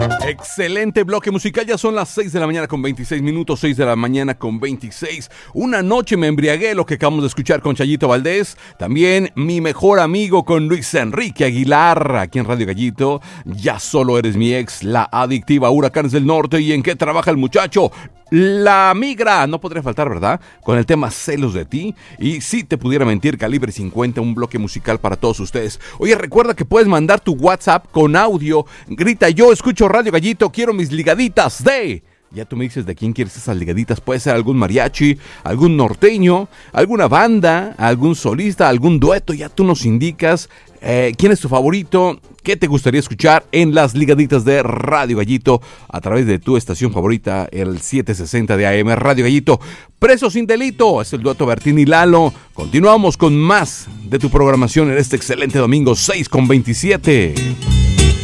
Excelente bloque musical, ya son las 6 de la mañana con 26 minutos, 6 de la mañana con 26. Una noche me embriagué, lo que acabamos de escuchar con Chayito Valdés. También Mi Mejor Amigo con Luis Enrique Aguilar, aquí en Radio Gallito. Ya solo eres mi ex, La Adictiva, Huracanes del Norte. ¿Y en qué trabaja el muchacho? La Migra, no podría faltar, ¿verdad? Con el tema Celos de ti. Y si te pudiera mentir, Calibre 50, un bloque musical para todos ustedes. Oye, recuerda que puedes mandar tu WhatsApp con audio. Grita: yo escucho Radio Gallito, quiero mis ligaditas de... Ya tú me dices de quién quieres esas ligaditas. Puede ser algún mariachi, algún norteño, alguna banda, algún solista, algún dueto. Ya tú nos indicas quién es tu favorito, qué te gustaría escuchar en las ligaditas de Radio Gallito a través de tu estación favorita, el 760 de AM Radio Gallito. Preso sin delito, es el dueto Bertín y Lalo. Continuamos con más de tu programación en este excelente domingo 6:27.